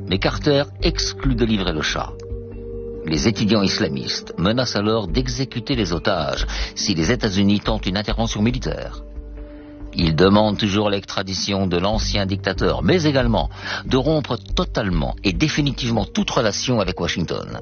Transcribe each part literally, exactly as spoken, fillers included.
mais Carter exclut de livrer le Shah. Les étudiants islamistes menacent alors d'exécuter les otages si les États-Unis tentent une intervention militaire. Ils demandent toujours l'extradition de l'ancien dictateur, mais également de rompre totalement et définitivement toute relation avec Washington.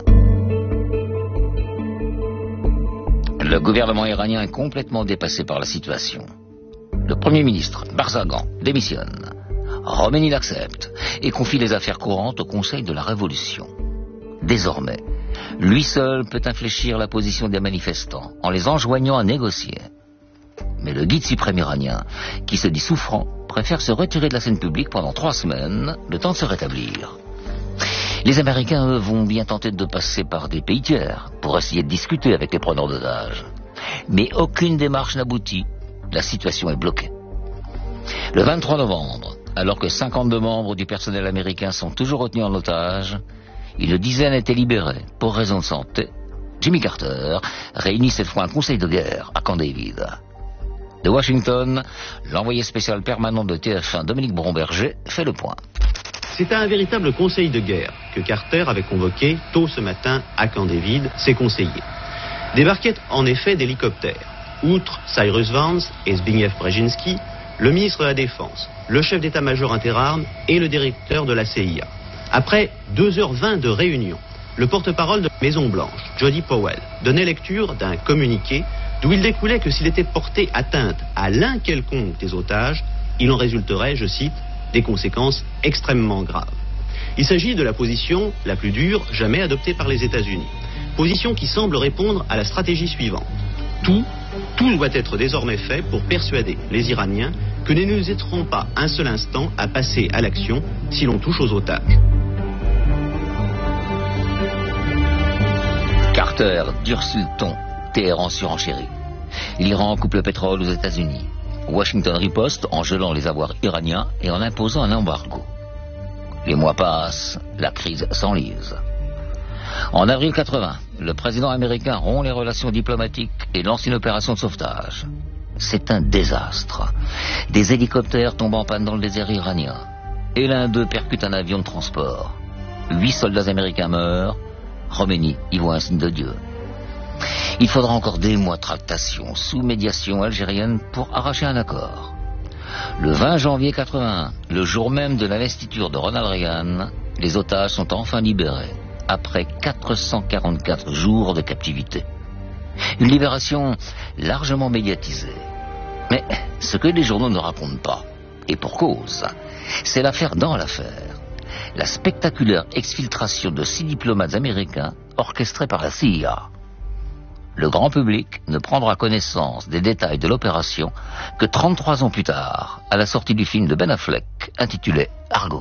Le gouvernement iranien est complètement dépassé par la situation. Le Premier ministre, Barzaghan, démissionne. Khomeini l'accepte et confie les affaires courantes au Conseil de la Révolution. Désormais, lui seul peut infléchir la position des manifestants en les enjoignant à négocier. Mais le guide suprême iranien, qui se dit souffrant, préfère se retirer de la scène publique pendant trois semaines, le temps de se rétablir. Les Américains, eux, vont bien tenter de passer par des pays tiers pour essayer de discuter avec les preneurs d'otages. Mais aucune démarche n'aboutit. La situation est bloquée. Le vingt-trois novembre, alors que cinquante-deux membres du personnel américain sont toujours retenus en otage, une dizaine étaient libérés pour raison de santé. Jimmy Carter réunit cette fois un conseil de guerre à Camp David. De Washington, l'envoyé spécial permanent de T F un, Dominique Bromberger, fait le point. C'est à un véritable conseil de guerre que Carter avait convoqué tôt ce matin à Camp David ses conseillers. Débarquaient en effet d'hélicoptères. Outre Cyrus Vance et Zbigniew Brzezinski, le ministre de la Défense, le chef d'état-major interarmes et le directeur de la C I A. Après deux heures vingt de réunion, le porte-parole de la Maison-Blanche, Jody Powell, donnait lecture d'un communiqué d'où il découlait que s'il était porté atteinte à l'un quelconque des otages, il en résulterait, je cite, des conséquences extrêmement graves. Il s'agit de la position la plus dure jamais adoptée par les États-Unis. Position qui semble répondre à la stratégie suivante. Tout, tout doit être désormais fait pour persuader les Iraniens que nous n'hésiterons pas un seul instant à passer à l'action si l'on touche aux otages. Carter durcit le ton, Téhéran surenchérit. L'Iran coupe le pétrole aux États-Unis. Washington riposte en gelant les avoirs iraniens et en imposant un embargo. Les mois passent, la crise s'enlise. En avril quatre-vingt, le président américain rompt les relations diplomatiques et lance une opération de sauvetage. C'est un désastre. Des hélicoptères tombent en panne dans le désert iranien. Et l'un d'eux percute un avion de transport. Huit soldats américains meurent. Khomeini y voit un signe de Dieu. Il faudra encore des mois de tractation sous médiation algérienne pour arracher un accord. Le vingt janvier quatre-vingt-un, le jour même de l'investiture de Ronald Reagan, les otages sont enfin libérés, après quatre cent quarante-quatre jours de captivité. Une libération largement médiatisée. Mais ce que les journaux ne racontent pas, et pour cause, c'est l'affaire dans l'affaire. La spectaculaire exfiltration de six diplomates américains orchestrée par la C I A. Le grand public ne prendra connaissance des détails de l'opération que trente-trois ans plus tard, à la sortie du film de Ben Affleck, intitulé Argo.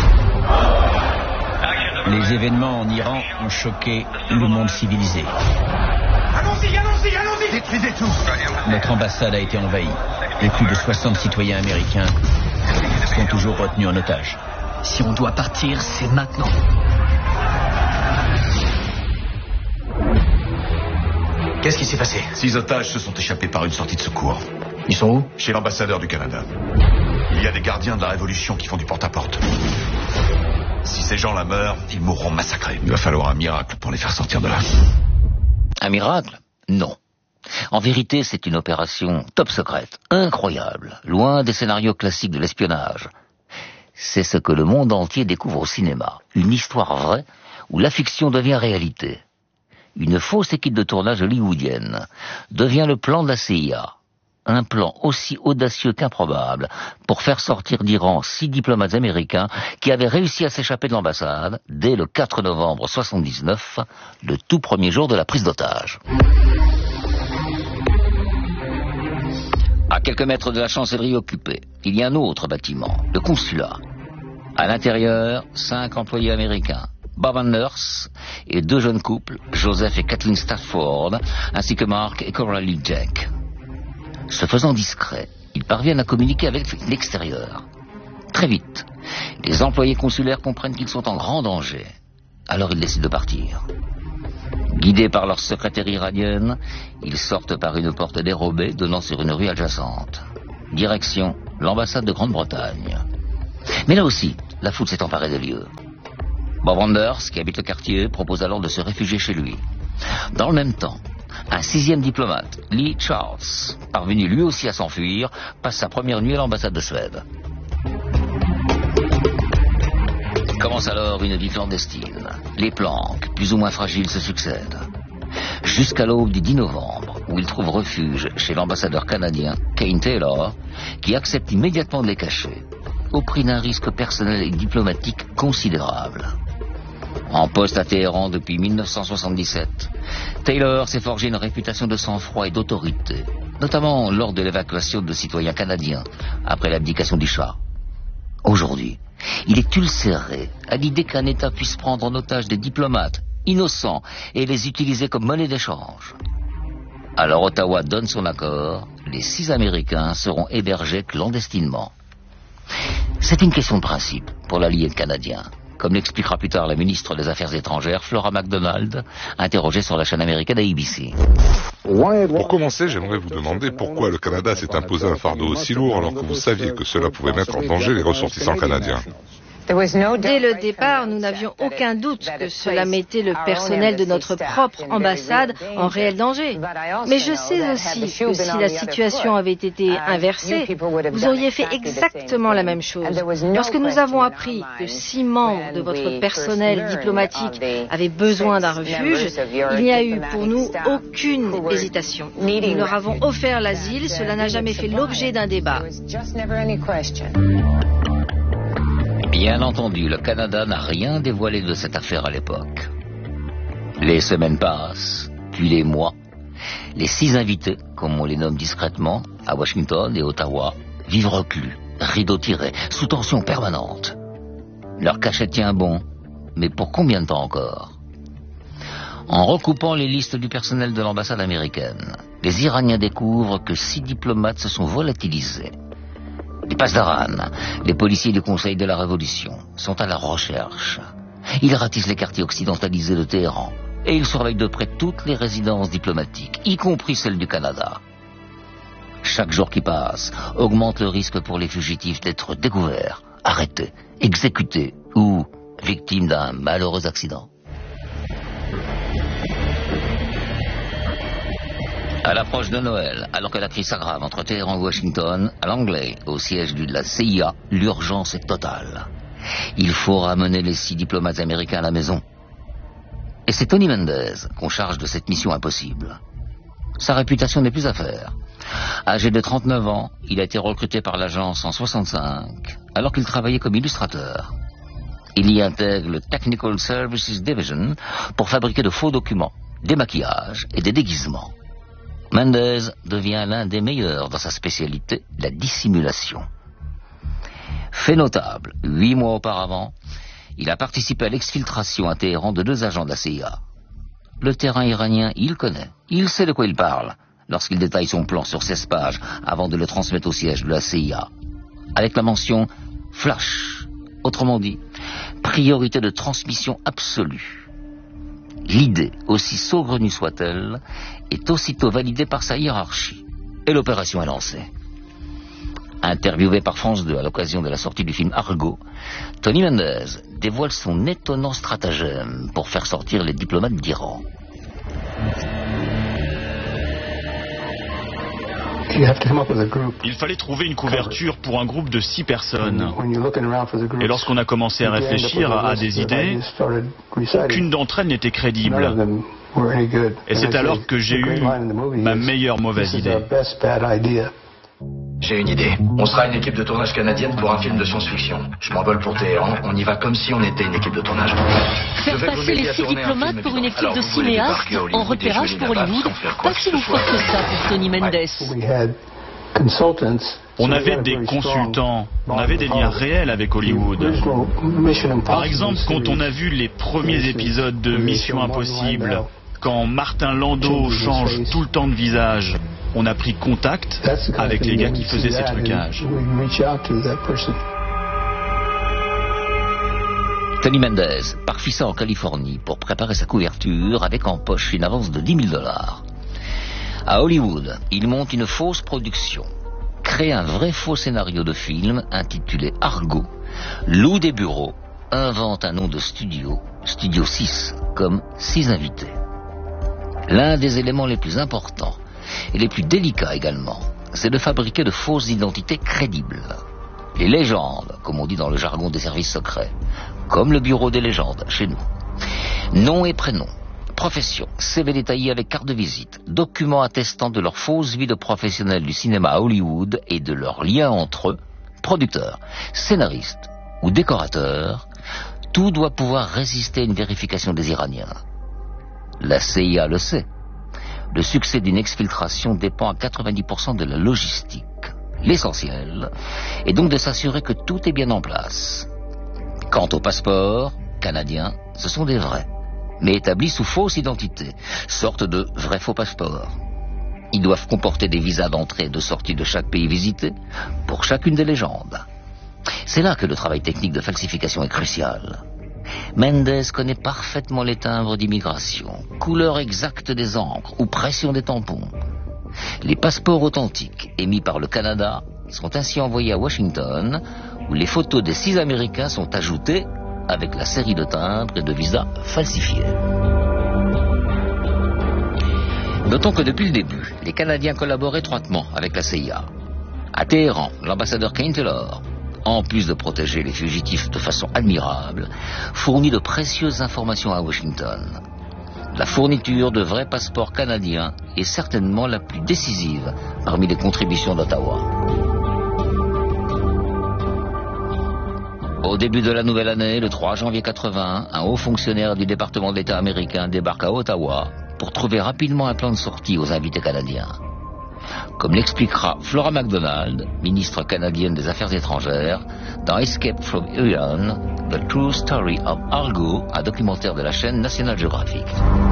Les événements en Iran ont choqué le monde civilisé. Allons-y, allons-y, allons-y! Détruisez tout! Notre ambassade a été envahie et plus de soixante citoyens américains sont toujours retenus en otage. Si on doit partir, c'est maintenant. Qu'est-ce qui s'est passé? Six otages se sont échappés par une sortie de secours. Ils sont où? Chez l'ambassadeur du Canada. Il y a des gardiens de la Révolution qui font du porte-à-porte. Si ces gens-là meurent, ils mourront massacrés. Il va falloir un miracle pour les faire sortir de là. Un miracle? Non. En vérité, c'est une opération top secrète, incroyable, loin des scénarios classiques de l'espionnage. C'est ce que le monde entier découvre au cinéma. Une histoire vraie où la fiction devient réalité. Une fausse équipe de tournage hollywoodienne devient le plan de la C I A. Un plan aussi audacieux qu'improbable pour faire sortir d'Iran six diplomates américains qui avaient réussi à s'échapper de l'ambassade dès le quatre novembre soixante-dix-neuf, le tout premier jour de la prise d'otage. À quelques mètres de la chancellerie occupée, il y a un autre bâtiment, le consulat. À l'intérieur, cinq employés américains, Bob Anders et deux jeunes couples, Joseph et Kathleen Stafford, ainsi que Mark et Coralie Jack. Se faisant discrets, ils parviennent à communiquer avec l'extérieur. Très vite, les employés consulaires comprennent qu'ils sont en grand danger. Alors ils décident de partir. Guidés par leur secrétaire iranienne, ils sortent par une porte dérobée donnant sur une rue adjacente. Direction l'ambassade de Grande-Bretagne. Mais là aussi, la foule s'est emparée des lieux. Bob Anders, qui habite le quartier, propose alors de se réfugier chez lui. Dans le même temps, un sixième diplomate, Lee Charles, parvenu lui aussi à s'enfuir, passe sa première nuit à l'ambassade de Suède. Commence alors une vie clandestine. Les planques, plus ou moins fragiles, se succèdent. Jusqu'à l'aube du dix novembre, où il trouve refuge chez l'ambassadeur canadien, Kane Taylor, qui accepte immédiatement de les cacher, au prix d'un risque personnel et diplomatique considérable. En poste à Téhéran depuis mille neuf cent soixante-dix-sept, Taylor s'est forgé une réputation de sang-froid et d'autorité, notamment lors de l'évacuation de citoyens canadiens après l'abdication du Shah. Aujourd'hui, il est ulcéré à l'idée qu'un État puisse prendre en otage des diplomates innocents et les utiliser comme monnaie d'échange. Alors Ottawa donne son accord, les six Américains seront hébergés clandestinement. C'est une question de principe pour l'allié canadien, comme l'expliquera plus tard la ministre des Affaires étrangères, Flora MacDonald, interrogée sur la chaîne américaine A B C. Pour commencer, j'aimerais vous demander pourquoi le Canada s'est imposé un fardeau aussi lourd alors que vous saviez que cela pouvait mettre en danger les ressortissants canadiens. Dès le départ, nous n'avions aucun doute que cela mettait le personnel de notre propre ambassade en réel danger. Mais je sais aussi que si la situation avait été inversée, vous auriez fait exactement la même chose. Lorsque nous avons appris que six membres de votre personnel diplomatique avaient besoin d'un refuge, il n'y a eu pour nous aucune hésitation. Nous leur avons offert l'asile, cela n'a jamais fait l'objet d'un débat. Bien entendu, le Canada n'a rien dévoilé de cette affaire à l'époque. Les semaines passent, puis les mois. Les six invités, comme on les nomme discrètement, à Washington et Ottawa, vivent reclus, rideaux tirés, sous tension permanente. Leur cachet tient bon, mais pour combien de temps encore? En recoupant les listes du personnel de l'ambassade américaine, les Iraniens découvrent que six diplomates se sont volatilisés. Les Pasdaran, les policiers du Conseil de la Révolution, sont à la recherche. Ils ratissent les quartiers occidentalisés de Téhéran et ils surveillent de près toutes les résidences diplomatiques, y compris celles du Canada. Chaque jour qui passe augmente le risque pour les fugitifs d'être découverts, arrêtés, exécutés ou victimes d'un malheureux accident. À l'approche de Noël, alors que la crise s'aggrave entre Téhéran et Washington, à Langley, au siège de la C I A, l'urgence est totale. Il faut ramener les six diplomates américains à la maison. Et c'est Tony Mendez qu'on charge de cette mission impossible. Sa réputation n'est plus à faire. Âgé de trente-neuf ans, il a été recruté par l'agence en soixante-cinq, alors qu'il travaillait comme illustrateur. Il y intègre le Technical Services Division pour fabriquer de faux documents, des maquillages et des déguisements. Mendez devient l'un des meilleurs dans sa spécialité, la dissimulation. Fait notable, huit mois auparavant, il a participé à l'exfiltration à Téhéran de deux agents de la C I A. Le terrain iranien, il connaît, il sait de quoi il parle, lorsqu'il détaille son plan sur seize pages avant de le transmettre au siège de la C I A, avec la mention « flash », autrement dit, priorité de transmission absolue. L'idée, aussi saugrenue soit-elle, est aussitôt validée par sa hiérarchie, et l'opération est lancée. Interviewé par France deux à l'occasion de la sortie du film Argo, Tony Mendez dévoile son étonnant stratagème pour faire sortir les diplomates d'Iran. Il fallait trouver une couverture pour un groupe de six personnes. Et lorsqu'on a commencé à réfléchir à des idées, aucune d'entre elles n'était crédible. Et c'est alors que j'ai eu ma meilleure mauvaise idée. J'ai une idée. On sera une équipe de tournage canadienne pour un film de science-fiction. Je m'envole pour Téhéran, on y va comme si on était une équipe de tournage. Faire passer les six diplomates pour une équipe Alors, de cinéastes en repérage pour Hollywood, pas si loufoque que ça pour Tony Mendez. On avait des consultants, on avait des liens réels avec Hollywood. Par exemple, quand on a vu les premiers épisodes de Mission Impossible, quand Martin Landau change tout le temps de visage, on a pris contact avec les gars qui faisaient ces trucages. Tony Mendez part fissa en Californie pour préparer sa couverture avec en poche une avance de dix mille dollars. À Hollywood, il monte une fausse production, crée un vrai faux scénario de film intitulé Argo, loue des bureaux invente un nom de studio, Studio six, comme six invités. L'un des éléments les plus importants, et les plus délicats également, c'est de fabriquer de fausses identités crédibles. Les légendes, comme on dit dans le jargon des services secrets, comme le bureau des légendes chez nous. Nom et prénom, profession, C V détaillé avec carte de visite, documents attestant de leur fausse vie de professionnels du cinéma à Hollywood et de leur lien entre eux, producteurs, scénaristes ou décorateurs, tout doit pouvoir résister à une vérification des Iraniens. La C I A le sait. Le succès d'une exfiltration dépend à quatre-vingt-dix pour cent de la logistique. L'essentiel est donc de s'assurer que tout est bien en place. Quant aux passeports canadiens, ce sont des vrais, mais établis sous fausse identité, sorte de vrais faux passeports. Ils doivent comporter des visas d'entrée et de sortie de chaque pays visité, pour chacune des légendes. C'est là que le travail technique de falsification est crucial. Mendes connaît parfaitement les timbres d'immigration, couleur exacte des encres ou pression des tampons. Les passeports authentiques émis par le Canada sont ainsi envoyés à Washington, où les photos des six Américains sont ajoutées avec la série de timbres et de visas falsifiés. Notons que depuis le début, les Canadiens collaborent étroitement avec la C I A. À Téhéran, l'ambassadeur Kane Taylor, en plus de protéger les fugitifs de façon admirable, fournit de précieuses informations à Washington. La fourniture de vrais passeports canadiens est certainement la plus décisive parmi les contributions d'Ottawa. Au début de la nouvelle année, le trois janvier quatre-vingt-un, un haut fonctionnaire du département d'État américain débarque à Ottawa pour trouver rapidement un plan de sortie aux invités canadiens. Comme l'expliquera Flora MacDonald, ministre canadienne des Affaires étrangères, dans Escape from Iran, The True Story of Argo, un documentaire de la chaîne National Geographic.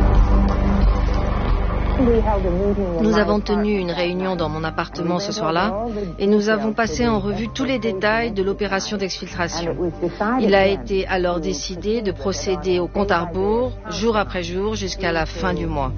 Nous avons tenu une réunion dans mon appartement ce soir-là et nous avons passé en revue tous les détails de l'opération d'exfiltration. Il a été alors décidé de procéder au compte à rebours, jour après jour, jusqu'à la fin du mois.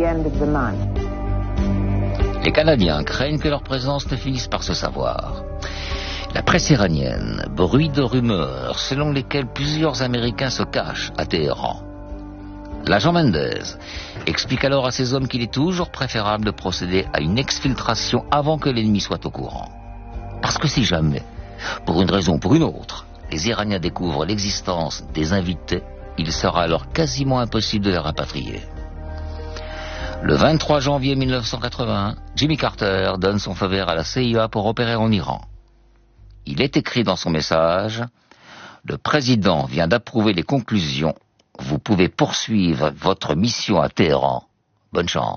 Les Canadiens craignent que leur présence ne finisse par se savoir. La presse iranienne bruit de rumeurs selon lesquelles plusieurs Américains se cachent à Téhéran. L'agent Mendes explique alors à ses hommes qu'il est toujours préférable de procéder à une exfiltration avant que l'ennemi soit au courant. Parce que si jamais, pour une raison ou pour une autre, les Iraniens découvrent l'existence des invités, il sera alors quasiment impossible de les rapatrier. Le vingt-trois janvier mille neuf cent quatre-vingt-un, Jimmy Carter donne son feu vert à la C I A pour opérer en Iran. Il est écrit dans son message « Le président vient d'approuver les conclusions. Vous pouvez poursuivre votre mission à Téhéran. Bonne chance. »